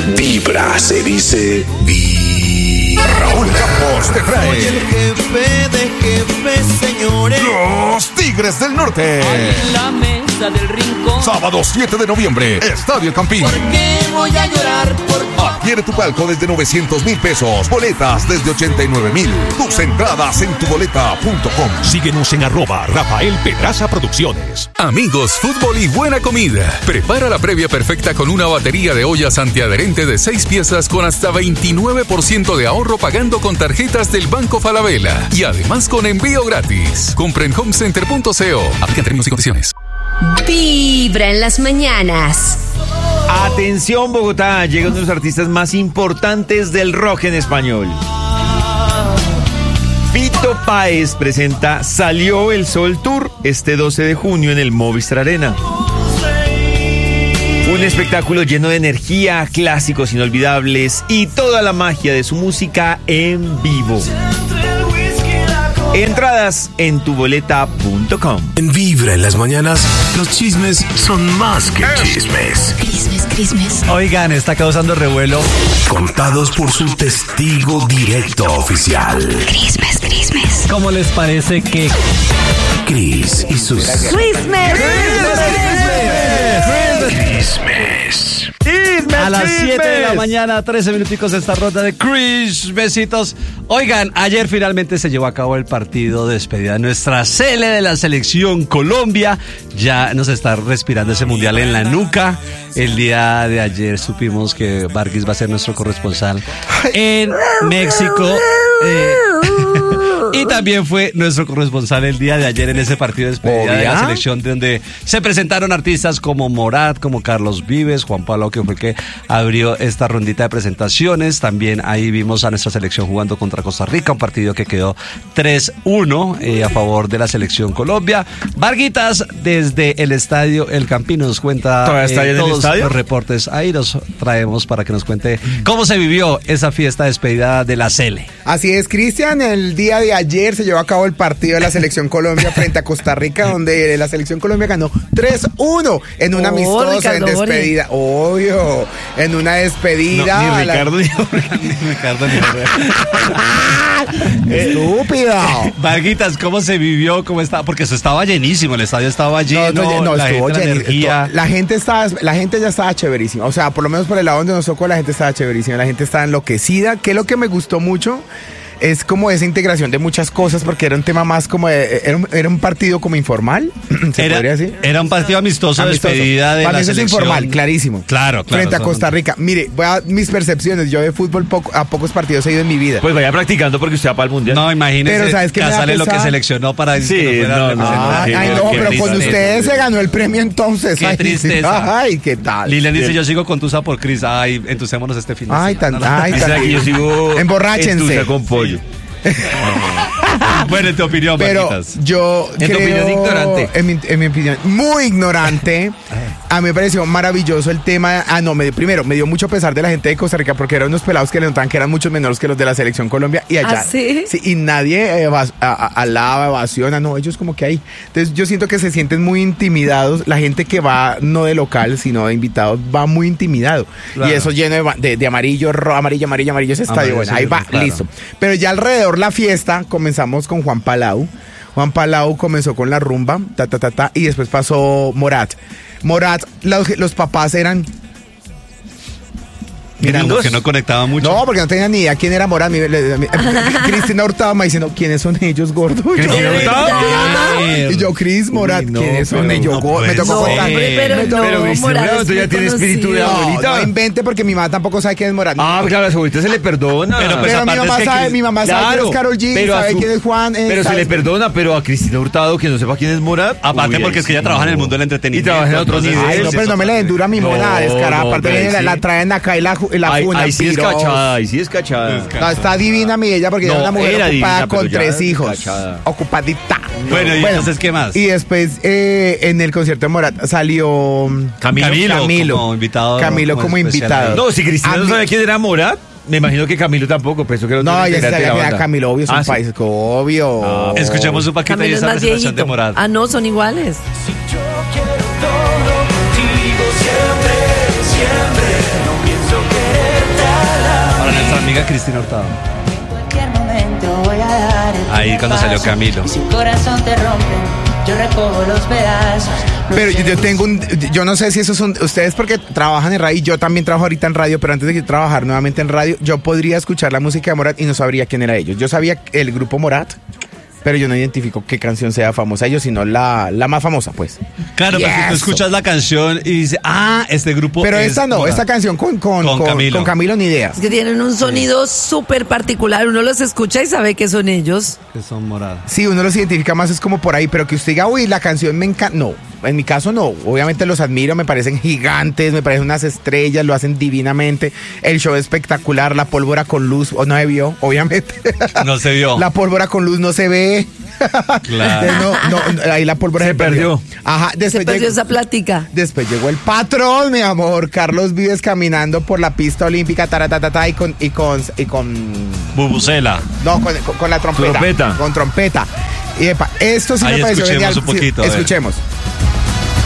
Vibra se dice Raúl Campos te trae Soy el jefe de jefes, señores. Los Tigres del Norte. En la mesa del rincón. Sábado 7 de noviembre, Estadio El Campín. ¿Por qué voy a llorar? Adquiere tu palco desde 900,000 pesos. Boletas desde 89,000. Tus entradas en tuboleta.com. Síguenos en @Rafael Pedraza Producciones. Amigos, fútbol y buena comida. Prepara la previa perfecta con una batería de ollas antiadherente de 6 piezas con hasta 29% de ahorro pagando con tarjetas del Banco Falabella. Y además con envío gratis. Compra en homecenter.co. Aplican términos y condiciones. Vibra en las mañanas. Atención Bogotá, llega uno de los artistas más importantes del rock en español. Fito Páez presenta Salió el Sol Tour este 12 de junio en el Movistar Arena. Un espectáculo lleno de energía, clásicos inolvidables y toda la magia de su música en vivo. Entradas en tuboleta.com. En Vibra en las mañanas, los chismes son más que chismes. Crismes. Oigan, está causando revuelo. Contados por su testigo directo oficial. Crismes. ¿Cómo les parece que Cris y sus Crismes. chismes. a las 7 de la mañana, 13 minuticos esta ronda de Besitos? Oigan, ayer finalmente se llevó a cabo el partido de despedida de nuestra Cele de la selección Colombia. Ya nos está respirando ese mundial en la nuca. El día de ayer supimos que Vargas va a ser nuestro corresponsal en México. Y también fue nuestro corresponsal el día de ayer en ese partido de despedida de la selección, donde se presentaron artistas como Morat, como Carlos Vives, Juan Pablo, que fue el que abrió esta rondita de presentaciones. También ahí vimos a nuestra selección jugando contra Costa Rica, un partido que quedó 3-1 a favor de la selección Colombia. Varguitas, desde el estadio El Campín, nos cuenta todos los reportes. Ahí los traemos para que nos cuente cómo se vivió esa fiesta de despedida de la Cele. Así es, Cristian, el día de ayer se llevó a cabo el partido de la selección Colombia frente a Costa Rica, donde la selección Colombia ganó 3-1 en una amistosa, en despedida. Obvio, en una despedida. No, ni Ricardo ni Estúpido. Varguitas, ¿cómo se vivió? ¿Cómo está? Porque eso estaba llenísimo, el estadio estaba lleno. No, la estuvo gente, lleno. La gente ya estaba chéverísima. O sea, por lo menos por el lado donde nos tocó, la gente estaba chéverísima. La gente estaba enloquecida. Que es lo que me gustó mucho. Es como esa integración de muchas cosas, porque era un tema más como era un partido como informal, podría decir. Era un partido amistoso. Despedida de para la mí eso selección. es informal, clarísimo. Claro. Frente a Costa Rica. Mire, voy a mis percepciones. Yo de fútbol a pocos partidos he ido en mi vida. Pues vaya practicando porque usted va para el mundial. No, imagínese. Pero ¿sabes qué me da Casale lo que pesar? seleccionó para decir que no fuera pero con ustedes se ganó el premio entonces. Qué tristeza. Ay, ¿qué tal? Lilian dice, yo sigo con Tusa por Cris. Ay, entusémonos este fin de semana. Dice yo sigo emborráchense. con pollo. Bueno, en tu opinión, pero Marquitas. yo en creo, tu opinión ignorante. En mi opinión muy ignorante. A mí me pareció maravilloso el tema. Primero me dio mucho pesar de la gente de Costa Rica, porque eran unos pelados que le notaban que eran muchos menores que los de la selección Colombia, y allá ¿sí? Sí, y nadie alaba, evasiona, no, ellos como que ahí. Entonces yo siento que se sienten muy intimidados. La gente que va no de local sino de invitados va muy intimidado, claro. Y eso lleno de amarillo, amarillo ese estadio. Bueno, ahí va, claro. Listo. Pero ya alrededor la fiesta comenzamos con Juan Palau. Juan Palau comenzó con la rumba, y después pasó Morat. Los papás eran... Mirando que no conectaba mucho. No, porque no tenía ni idea quién era Morat. Cristina Hurtado me diciendo, ¿quiénes son ellos, gordo? ¿Cristina Hurtado? Y yo, Cris Morat, ¿quiénes son ellos, gordo? Me tocó contar. Pero Cristina Hurtado, tú ya tienes espíritu de abuelita. No invente, porque mi mamá tampoco sabe quién es Morat. Claro, a su abuelita se le perdona. Pero mi mamá sabe quién es Karol G, sabe quién es Juan. Pero se le perdona, pero a Cristina Hurtado, que no sepa quién es Morat. Aparte, porque es que ella trabaja en el mundo del entretenimiento. Y trabaja en otros niveles. Ay, no, pero no me le den dura a mi mona, descarada. Aparte, la traen acá y la funa. Ahí sí es cachada. No, está divina mi ella, porque era una mujer ocupada divina, con 3 hijos. Cachada. Ocupadita. Bueno, ¿y entonces qué más? Y después en el concierto de Morat salió Camilo como invitado. Camilo como invitado. No, si Cristina no sabía quién era Morat, me imagino que Camilo tampoco, pensó que no, ya sabía que era Camilo, obvio, es un país, obvio. Escuchemos un paquete de esa presentación de Morat. Ah, no, son iguales. Si yo quiero todo contigo siempre, no pienso querer Cristina Hurtado. cualquier momento voy a dar el Ahí cuando salió Camilo. Y si el corazón te rompe, yo recojo los pedazos. Pero yo tengo yo no sé si esos son ustedes porque trabajan en radio y yo también trabajo ahorita en radio, pero antes de trabajar nuevamente en radio, yo podría escuchar la música de Morat y no sabría quién era ellos. Yo sabía el grupo Morat, pero yo no identifico qué canción sea famosa ellos, sino la más famosa, pues. Claro, porque tú escuchas la canción y dices, este grupo. Pero es esta no, Morat. esta canción con Camilo ni idea. Es que tienen un sonido súper particular. Uno los escucha y sabe que son ellos. Que son morados. Sí, uno los identifica más, es como por ahí, pero que usted diga, uy, la canción me encanta. No, en mi caso no. Obviamente los admiro, me parecen gigantes, me parecen unas estrellas, lo hacen divinamente. El show es espectacular, la pólvora con luz, no se vio, obviamente. No se vio. La pólvora con luz no se ve. Claro. No, ahí la pólvora se perdió. Ajá, Se perdió esa plática. Después llegó el patrón, mi amor, Carlos Vives caminando por la pista olímpica, taratatata, y con Bubucela. no, con la trompeta. Con trompeta. Y epa, esto sí Ahí me pareció escuchemos genial. un poquito, Sí, a ver. escuchemos.